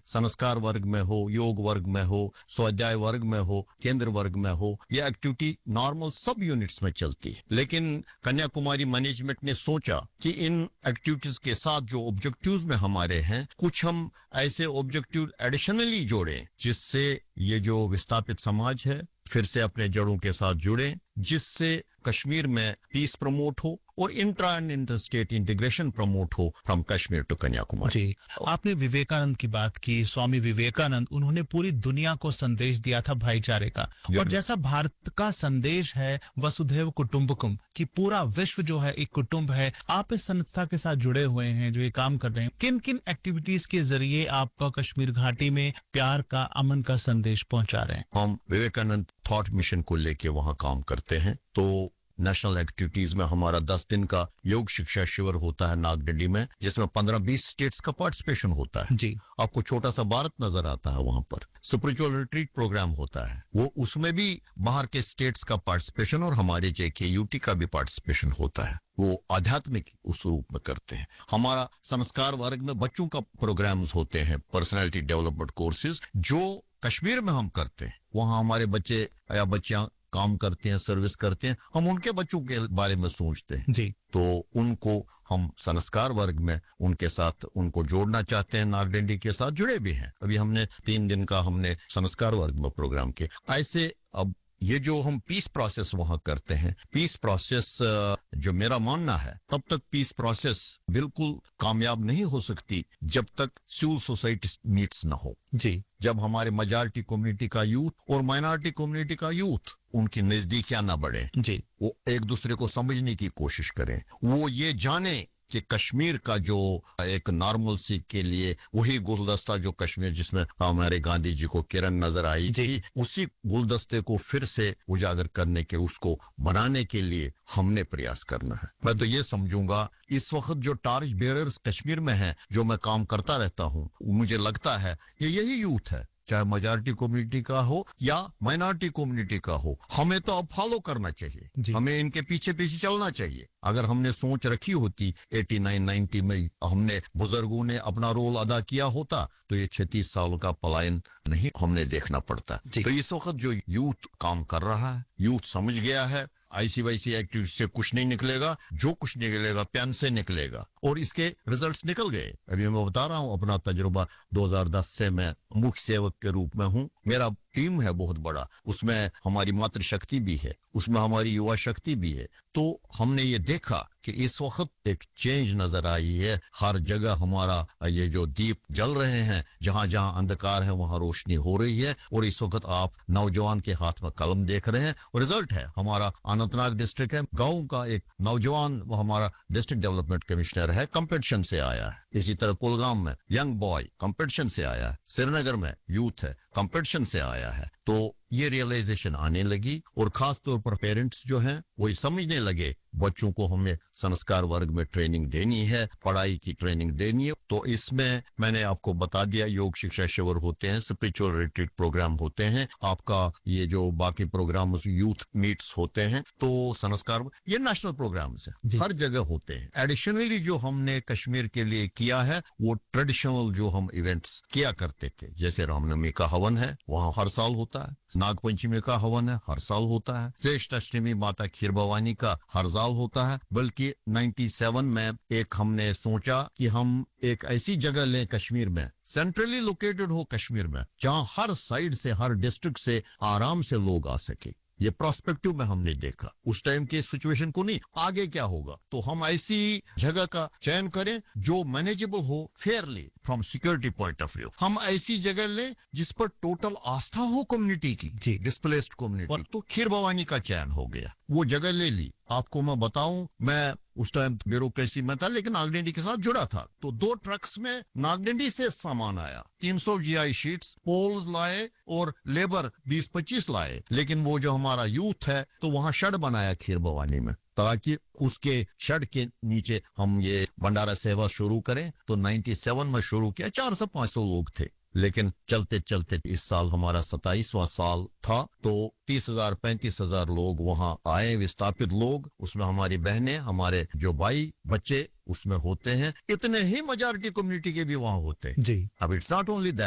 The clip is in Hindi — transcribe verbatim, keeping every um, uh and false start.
संस्कार वर्ग में हो, योग वर्ग में हो, स्वाध्याय वर्ग में हो, केंद्र वर्ग में हो, ये एक्टिविटी नॉर्मल सब यूनिट्स में चलती है। लेकिन कन्याकुमारी मैनेजमेंट ने सोचा कि इन एक्टिविटीज के साथ जो ऑब्जेक्टिव्स में हमारे हैं, कुछ हम ऐसे ऑब्जेक्टिव एडिशनली जोड़ें जिससे ये जो विस्थापित समाज है फिर से अपने जड़ों के साथ जुड़े, जिससे कश्मीर में पीस प्रमोट हो और intra and inter state integration promote हो फ्रॉम कश्मीर टू कन्याकुमारी। जी, आपने विवेकानंद की बात की। स्वामी विवेकानंद, उन्होंने पूरी दुनिया को संदेश दिया था भाईचारे का, और जैसा भारत का संदेश है वसुधैव कुटुंबकम, कि पूरा विश्व जो है एक कुटुंब है। आप इस संस्था के साथ जुड़े हुए हैं, जो ये काम कर रहे हैं, किन किन एक्टिविटीज के जरिए आपका कश्मीर घाटी में प्यार का, अमन का संदेश पहुंचा रहे हैं? हम विवेकानंद थॉट मिशन को लेके वहाँ काम करते हैं। तो नेशनल एक्टिविटीज में हमारा दस दिन का योग शिक्षा शिविर होता है नागडंडी में, जिसमें पंद्रह बीस स्टेट्स का पार्टिसिपेशन होता है। जी, आपको छोटा सा भारत नजर आता है वहां पर। स्पिरिचुअल रिट्रीट प्रोग्राम होता है, वो उसमें भी बाहर के स्टेट्स का पार्टिसिपेशन और हमारे जेके यूटी का भी पार्टिसिपेशन होता है। वो आध्यात्मिक उस रूप में करते हैं। हमारा संस्कार वर्ग में बच्चों का प्रोग्राम्स होते हैं, पर्सनैलिटी डेवलपमेंट कोर्सेज, जो कश्मीर में हम करते हैं। वहाँ हमारे बच्चे या बच्चियां काम करते हैं, सर्विस करते हैं, हम उनके बच्चों के बारे में सोचते हैं। जी, तो उनको हम संस्कार वर्ग में उनके साथ उनको जोड़ना चाहते हैं। नागडंडी के साथ जुड़े भी हैं। अभी हमने तीन दिन का हमने संस्कार वर्ग में प्रोग्राम किया। ऐसे अब ये जो हम पीस प्रोसेस वहां करते हैं, पीस प्रोसेस जो मेरा मानना है, तब तक पीस प्रोसेस बिल्कुल कामयाब नहीं हो सकती जब तक सिविल सोसाइटी मीट्स ना हो। जी, जब हमारे मेजॉरिटी कम्युनिटी का यूथ और माइनॉरिटी कम्युनिटी का यूथ उनकी नजदीकियां ना बढ़े, जी, वो एक दूसरे को समझने की कोशिश करें, वो ये जाने कि कश्मीर का जो एक नॉर्मल सी के लिए वही गुलदस्ता जो कश्मीर जिसमें हमारे गांधी जी को किरण नजर आई थी, उसी गुलदस्ते को फिर से उजागर करने के, उसको बनाने के लिए हमने प्रयास करना है। मैं तो ये समझूंगा इस वक्त जो टार्च बेयरर्स कश्मीर में हैं, जो मैं काम करता रहता हूँ, मुझे लगता है ये यही यूथ है, चाहे मेजॉरिटी कम्युनिटी का हो या माइनॉरिटी कम्युनिटी का हो। हमें तो अब फॉलो करना चाहिए, हमें इनके पीछे पीछे चलना चाहिए। अगर हमने सोच रखी होती नवासी नब्बे में, हमने बुजुर्गों ने अपना रोल अदा किया होता, तो ये छत्तीस सालों का पलायन नहीं हमने देखना पड़ता। तो इस वक्त जो यूथ काम कर रहा है, यूथ समझ गया है ऐसी वैसी एक्टिविटी से कुछ नहीं निकलेगा, जो कुछ निकलेगा प्यान से निकलेगा, और इसके रिजल्ट्स निकल गए। अभी मैं बता रहा हूँ अपना तजुर्बा, दो हज़ार दस से मैं मुख्य सेवक के रूप में हूँ। मेरा टीम है बहुत बड़ा, उसमें हमारी मातृशक्ति भी है, उसमें हमारी युवा शक्ति भी है। तो हमने ये देखा कि इस वक्त एक चेंज नजर आई है। हर जगह हमारा ये जो दीप जल रहे हैं, जहां जहां अंधकार है वहां रोशनी हो रही है। और इस वक्त आप नौजवान के हाथ में कलम देख रहे हैं, और रिजल्ट है हमारा अनंतनाग डिस्ट्रिक्ट है, गाँव का एक नौजवान, वो हमारा डिस्ट्रिक्ट डेवलपमेंट कमिश्नर है, कंपटीशन से आया है। इसी तरह कुलगाम में यंग बॉय कंपटीशन से आया है, श्रीनगर में यूथ है कंपटीशन से आया है। तो ये रियलाइजेशन आने लगी, और खास तौर पर पेरेंट्स जो हैं वो समझने लगे बच्चों को हमें संस्कार वर्ग में ट्रेनिंग देनी है, पढ़ाई की ट्रेनिंग देनी है। तो इसमें मैंने आपको बता दिया, योग शिक्षा शिविर होते हैं, स्पिरिचुअल रिट्रीट प्रोग्राम होते हैं, आपका ये जो बाकी प्रोग्राम यूथ मीट्स होते हैं, तो संस्कार ये नेशनल प्रोग्राम्स है, हर जगह होते हैं। एडिशनली जो हमने कश्मीर के लिए किया है, वो ट्रेडिशनल जो हम इवेंट्स किया करते थे, जैसे रामनवमी का हवन है, वहाँ हर साल होता है। नागपंचमी का हवन है, हर साल होता है। ज्येष्ठ अष्टमी माता खीर भवानी का हर साल होता है। बल्कि सत्तानवे में एक हमने सोचा कि हम एक ऐसी जगह लें कश्मीर में, सेंट्रली लोकेटेड हो कश्मीर में, जहां हर साइड से, हर डिस्ट्रिक्ट से आराम से लोग आ सके। ये प्रोस्पेक्टिव में हमने देखा उस टाइम के सिचुएशन को, नहीं आगे क्या होगा, तो हम ऐसी जगह का चयन करें जो मैनेजेबल हो Fairlie from security point of view. हम ऐसी जगह लें जिस पर टोटल आस्था हो कम्युनिटी की, डिस्प्लेस्ड कम्युनिटी। तो खीर भवानी का चयन हो गया, वो जगह ले ली। आपको मैं बताऊं, मैं उस टाइम ब्यूरोक्रेसी में था, लेकिन नागडंडी के साथ जुड़ा था। तो दो ट्रक्स में नागडंडी से सामान आया, तीन सौ जीआई शीट्स, पोल्स लाए और लेबर बीस पच्चीस लाए। लेकिन वो जो हमारा यूथ है, तो वहां शेड बनाया खीर भवानी में, ताकि उसके शेड के नीचे हम ये भंडारा सेवा शुरू करें। तो सत्तानवे में शुरू किया, चार सौ पांच सौ लोग थे। लेकिन चलते चलते इस साल हमारा सत्ताईसवां साल था, तो तीस हजार पैंतीस हजार लोग वहां आए, विस्थापित लोग, उसमें हमारी बहनें, हमारे जो भाई बच्चे उसमें होते हैं। इतने ही मेजॉरिटी कम्युनिटी के भी वहां होते हैं। जी, अब इट्स नॉट ओनली दैट,